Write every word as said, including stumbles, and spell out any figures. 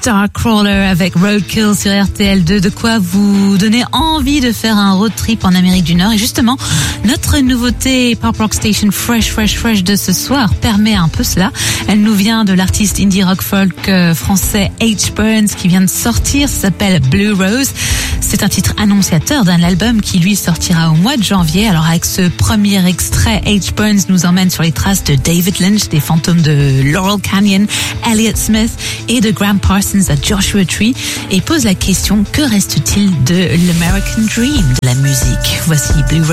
Starcrawler avec Roadkill sur R T L deux, de quoi vous donner envie de faire un road trip en Amérique du Nord. Et justement, notre nouveauté Pop Rock Station Fresh Fresh Fresh de ce soir permet un peu cela. Elle nous vient de l'artiste indie rock folk français H Burns qui vient de sortir, ça s'appelle Blue Rose. C'est un titre annonciateur d'un album qui lui sortira au mois de janvier. Alors avec ce premier extrait, H Burns nous emmène sur les traces de David Lynch, des fantômes de Laurel Canyon, Elliott Smith et de Graham Parsons à Joshua Tree, et pose la question: que reste-t-il de l'American Dream de la musique? Voici Blue Rose.